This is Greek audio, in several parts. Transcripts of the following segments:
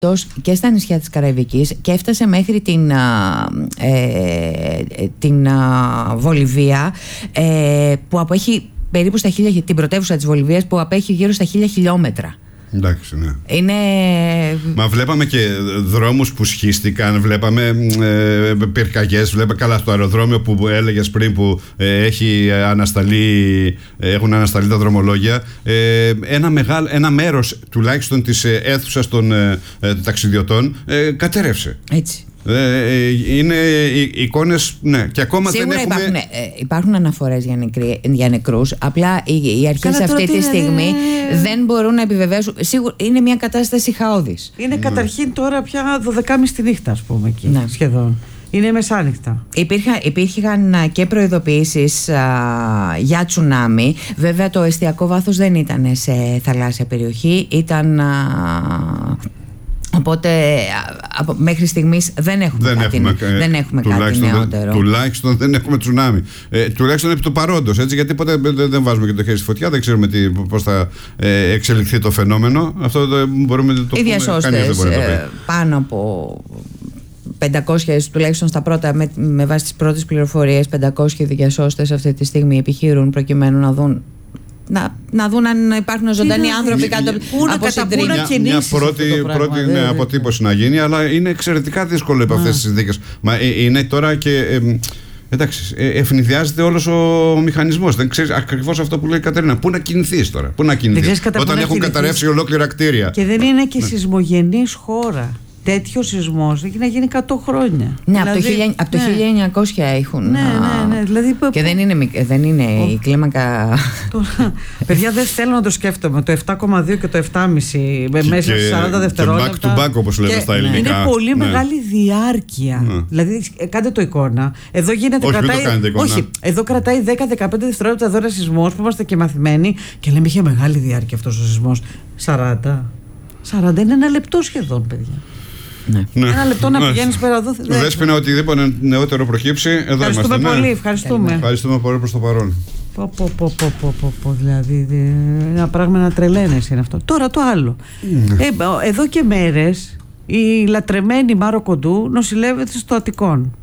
και στα νησιά της Καραϊβικής και έφτασε μέχρι την Βολιβία, που απέχει περίπου στα 1000, την πρωτεύουσα της Βολιβίας που απέχει γύρω στα 1000 χιλιόμετρα. Εντάξει, ναι. Είναι... Μα βλέπαμε και δρόμους που σχίστηκαν, βλέπαμε πυρκαγιές, βλέπαμε καλά στο αεροδρόμιο που έλεγες πριν που έχουν ανασταλεί τα δρομολόγια. Ένα μέρος τουλάχιστον της αίθουσας των ταξιδιωτών κατέρευσε. Έτσι. Είναι εικόνες, ναι, και ακόμα σίγουρα δεν έχουμε... υπάρχουν αναφορές για νεκρούς. Απλά οι αρχές αυτή τη στιγμή δεν μπορούν να επιβεβαίωσουν. Σίγουρα είναι μια κατάσταση χαόδης. Είναι καταρχήν τώρα πια 12.30 τη νύχτα, ας πούμε, εκεί, σχεδόν. Είναι μεσάνυχτα. Υπήρχαν και προειδοποιήσεις για τσουνάμι. Βέβαια το εστιακό βάθος δεν ήταν σε θαλάσσια περιοχή. Ήταν... Οπότε μέχρι στιγμής δεν έχουμε κάτι νεότερο. Τουλάχιστον δεν έχουμε τσουνάμι. Τουλάχιστον επί του παρόντος, έτσι, γιατί ποτέ δεν βάζουμε και το χέρι στη φωτιά, δεν ξέρουμε πώς θα εξελιχθεί το φαινόμενο. Αυτό μπορούμε να το πούμε. Οι διασώστες πάνω από 500, τουλάχιστον στα πρώτα, με βάση τις πρώτες πληροφορίες, 500 διασώστες αυτή τη στιγμή επιχειρούν προκειμένου να δουν. Να δουν αν υπάρχουν ζωντανοί άνθρωποι κάτω από συντρίμμια. Μια πρώτη αποτύπωση να γίνει, αλλά είναι εξαιρετικά δύσκολο υπό αυτές τις συνθήκες. Μα είναι τώρα και. Εντάξει, ευνηδιάζεται όλος ο μηχανισμός. Δεν ξέρεις ακριβώς αυτό που λέει η Κατερίνα. Πού να κινηθείς τώρα, πού να κινηθείς όταν έχουν καταρρεύσει ολόκληρα κτίρια. Και δεν είναι και σεισμογενής χώρα. Τέτοιο σεισμός έχει να γίνει 100 χρόνια. Ναι, δηλαδή, από το 1900 έχουν. Ναι. Δηλαδή, και δεν είναι η κλίμακα. Παιδιά, δεν θέλω να το σκέφτομαι. Το 7,2 και το 7,5 μέσα σε 40 δευτερόλεπτα. Και back to back, όπως λέμε στα ελληνικά. Είναι πολύ μεγάλη διάρκεια. Δηλαδή, κάντε το εικόνα. Εδώ γίνεται. Όχι, εδώ κρατάει 10-15 δευτερόλεπτα εδώ ένα σεισμός που είμαστε και μαθημένοι και λέμε είχε μεγάλη διάρκεια αυτός ο σεισμός. 40 είναι ένα λεπτό σχεδόν, παιδιά. Ναι. Ένα λεπτό να πηγαίνεις πέρα εδώ. Δέσποινα, οτιδήποτε νεότερο προκύψει, εδώ ευχαριστούμε είμαστε. Πολύ, ευχαριστούμε. Ευχαριστούμε πολύ προς το παρόν. Δηλαδή, ένα πράγμα να τρελαίνεις είναι αυτό. Τώρα το άλλο. Εδώ και μέρες η λατρεμένη Μάρο Κοντού νοσηλεύεται στο Αττικόν.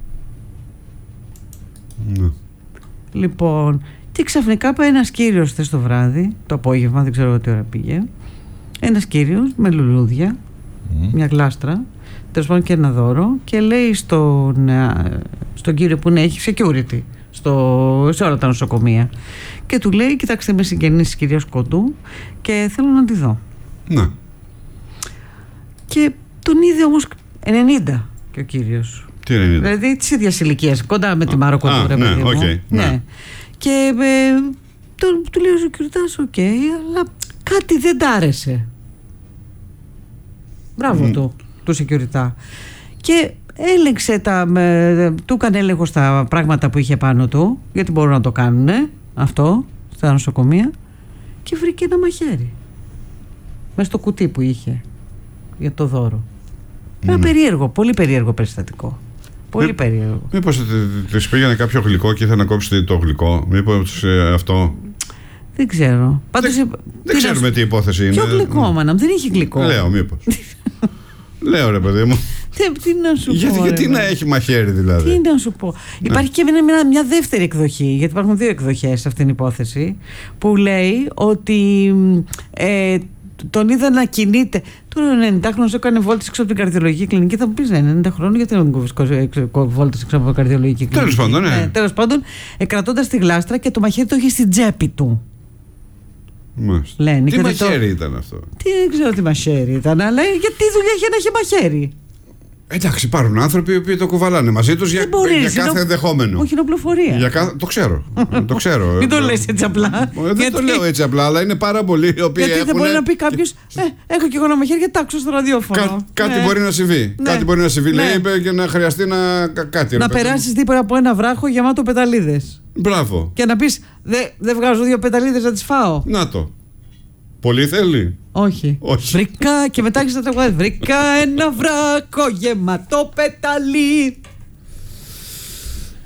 Ναι. Λοιπόν, και ξαφνικά πάει ένας κύριος χθες το βράδυ, το απόγευμα, δεν ξέρω τι ώρα πήγε. Ένας κύριος με λουλούδια, μια γλάστρα, τέλος πάντων και ένα δώρο, και λέει στον κύριο που έχει security σε όλα τα νοσοκομεία, και του λέει: κοιτάξτε, είμαι συγγενής της κυρίας Κοντού και θέλω να τη δω. Ναι. Και τον είδε όμως 90 και ο κύριος. Τι 90? Δηλαδή της ίδιας ηλικίας, κοντά με τη Μάρο Κοντού, ρε παιδί μου. Ναι. Και του λέει ο security, οκ, αλλά κάτι δεν τ' άρεσε. Μπράβο του security. Και έλεγξε του έκανε έλεγχο στα πράγματα που είχε πάνω του, γιατί μπορούν να το κάνουν αυτό στα νοσοκομεία, και βρήκε ένα μαχαίρι μέσα στο κουτί που είχε για το δώρο. Ένα περίεργο, πολύ περίεργο περιστατικό. Πολύ περίεργο. Μήπως της πήγαινε κάποιο γλυκό και ήθελε να κόψει το γλυκό? Μήπως αυτό? Δεν ξέρω. Δεν ξέρουμε τι υπόθεση είναι. Ποιο γλυκό, μάνα, δεν είχε γλυκό. Λέω, μήπως. Λέω, ρε παιδί μου. Τι να σου πω. Γιατί να έχει μαχαίρι, δηλαδή? Τι να σου πω. Υπάρχει και μια δεύτερη εκδοχή, γιατί υπάρχουν δύο εκδοχές σε αυτήν την υπόθεση, που λέει ότι τον είδα να κινείται. Τώρα ο 90χρονος έκανε βόλτες έξω από την καρδιολογική κλινική. Θα μου πεις, 90 χρόνων, γιατί να μην βόλτες έξω από την καρδιολογική κλινική? Τέλος πάντων, ναι. Τέλος πάντων, κρατώντας τη γλάστρα, και το μαχαίρι το είχε στην τσέπη του. Λένε, τι μαχαίρι ήταν αυτό? Δεν ξέρω τι μαχαίρι ήταν, αλλά γιατί δουλειά είχε να έχει μαχαίρι? Εντάξει, υπάρχουν άνθρωποι που το κουβαλάνε μαζί τους για κάθε ενδεχόμενο. Όχι, είναι οπλοφορία. Το ξέρω. Μην το λες έτσι απλά. Δεν το λέω έτσι απλά, αλλά είναι πάρα πολλοί οι οποίοι γιατί δεν μπορεί να πει κάποιος, έχω και εγώ ένα μαχαίρι και τάξω στο ραδιόφωνο. Κάτι μπορεί να συμβεί. Κάτι μπορεί να συμβεί, λέει, και να χρειαστεί να περάσεις δίπλα από ένα βράχο γεμάτο πεταλίδες. Μπράβο. Και να πεις, δεν βγάζω 2 πεταλίδες να τις φάω. Να το. Πολύ θέλει? Όχι. Βρήκα, και μετά έχεις να τραγουδάσεις, βρήκα ένα βράκο γεμάτο πεταλί.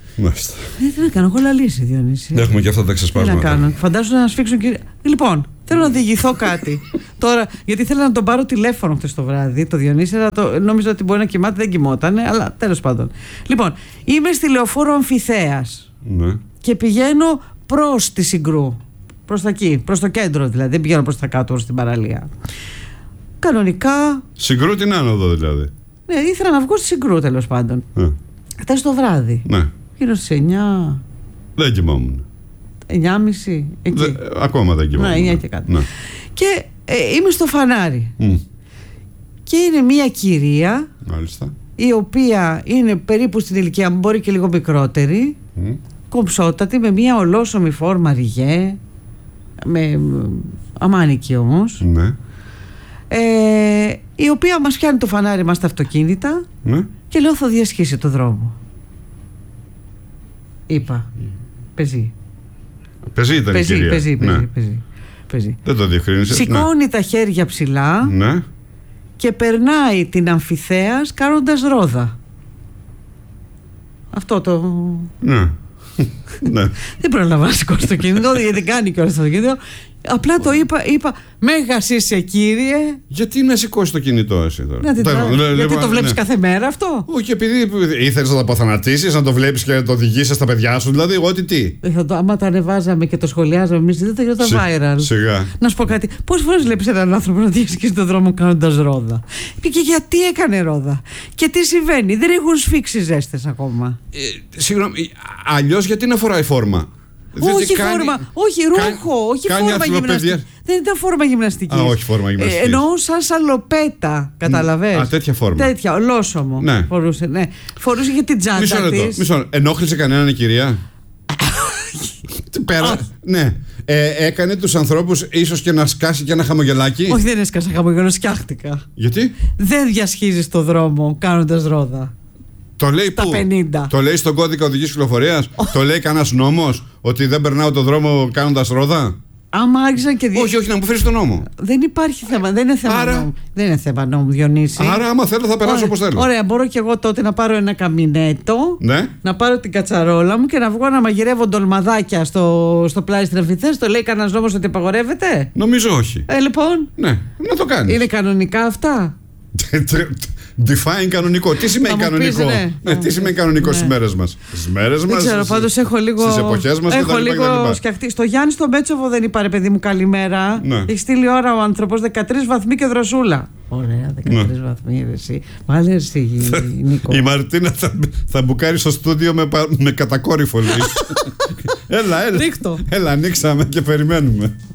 Μάλιστα. Τι να κάνω, έχω λαλήσει, Διονύση. Έχουμε και αυτά τα ξεσπάσματα. Τι να κάνω, φαντάζομαι να σφίξουν. Λοιπόν, Θέλω να διηγηθώ κάτι. Τώρα, γιατί ήθελα να τον πάρω τηλέφωνο χτες το βράδυ, το Διονύση, νόμιζα ότι μπορεί να κοιμάται, δεν κοιμότανε, αλλά τέλος πάντων. Λοιπόν, είμαι στη λεωφόρο Αμφιθέας και πηγαίνω προς τη Συγκρού. Προς τα εκεί, προς το κέντρο δηλαδή, δεν πηγαίνω προς τα κάτω, στην παραλία. Κανονικά. Συγκρού την άνοδο δηλαδή. Ναι, ήθελα να βγω στη Συγκρού τέλος πάντων. Χτες το βράδυ. Ναι. Γύρω στις 9. Δεν κοιμόμουν. 9.30 εκεί. Ακόμα δεν κοιμόμουν. Ναι, 9 και κάτι. Ναι. Και είμαι στο φανάρι. Και είναι μια κυρία. Μάλιστα. Η οποία είναι περίπου στην ηλικία μου, μπορεί και λίγο μικρότερη. Κομψότατη, με μια ολόσωμη φόρμα ριγέ. Με αμάνικη όμως. Ναι. Η οποία μας πιάνει το φανάρι μας στα αυτοκίνητα. Ναι. Και λέω θα διασχίσει το δρόμο. Είπα. Πεζή ήταν η κυρία. Πεζή. Δεν το διευκρίνησες. Σηκώνει τα χέρια ψηλά. Ναι. Και περνάει την Αμφιθέας κάνοντας ρόδα. Αυτό το... Ναι. Ναι. Δεν προλαβαίνω να σηκώσει το κινητό, δεν κάνει κιόλας το κινητό. Απλά το είπα μέγας είσαι κύριε. Γιατί να σηκώσει το κινητό εσύ τώρα? Γιατί το βλέπεις κάθε μέρα αυτό? Όχι, επειδή ήθελες να το αποθανατήσεις, να το βλέπεις και να το οδηγήσεις στα παιδιά σου, δηλαδή ό,τι τι. Άμα το ανεβάζαμε και το σχολιάζαμε εμείς, δεν θα γινόταν viral. Σιγά. Να σου πω κάτι, πόσες φορές βλέπεις έναν άνθρωπο να διασχίσει στον δρόμο κάνοντας ρόδα? Και γιατί έκανε ρόδα? Και τι συμβαίνει? Δεν έχουν σφίξει ζέστες ακόμα. Συγγνώμη, αλλιώς γιατί να φοράει φόρμα? Όχι φόρμα, όχι ρούχο, όχι φόρμα γυμναστική. Δεν ήταν φόρμα γυμναστικής. Όχι φόρμα γυμναστικής. Εννοώ σαν σαλοπέτα, καταλαβες. Τέτοια φόρμα. Τέτοια, ολόσωμο. Ναι. Φορούσε, ναι. Φορούσε για την τσάντα της. Μισό. Ενόχλησε κανέναν η κυρία? Πέρα. Ναι. Έκανε τους ανθρώπους ίσως και να σκάσει και ένα χαμογελάκι? Όχι, δεν έσκασα χαμογελό, σκιάχτηκα. Γιατί? Δεν διασχίζεις το δρόμο κάνοντας ρόδα. Το λέει στα πού? 50. Το λέει στον κώδικα οδικής κυκλοφορίας? Το λέει κανένας νόμος ότι δεν περνάω το δρόμο κάνοντας ρόδα? Άμα άρχισαν και όχι, να μου φέρεις τον νόμο. Δεν υπάρχει θέμα, δεν είναι θέμα νόμου. Δεν είναι θέμα νόμου, Διονύση. Άρα, άμα θέλω, θα περάσω όπως θέλω. Ωραία, μπορώ και εγώ τότε να πάρω ένα καμινέτο, ναι. Να πάρω την κατσαρόλα μου και να βγω να μαγειρεύω ντολμαδάκια στο πλάι στην Αμφιθέας. Το λέει κανένας νόμος ότι απαγορεύεται? Νομίζω όχι. Λοιπόν. Ναι, να το κάνεις. Είναι κανονικά αυτά? Define κανονικό. Τι σημαίνει κανονικό? Τι σημαίνει κανονικό στις μέρες μας? Στις μέρες μας, ξέρω, πάντως έχω λίγο. Στις εποχές μας έχω λίγο σκιαχτεί. Στο Γιάννη στο Μέτσοβο δεν είπα ρε παιδί μου καλημέρα. Ναι. Έχει στείλει ώρα ο άνθρωπος 13 βαθμοί και δροσούλα. Ωραία, 13 βαθμοί εσύ. Βάλε εσύ, Νίκο. Η Μαρτίνα θα μπουκάρει στο στούντιο με κατακόρυφο. Έλα. Ρίχτω. Έλα, ανοίξαμε και περιμένουμε.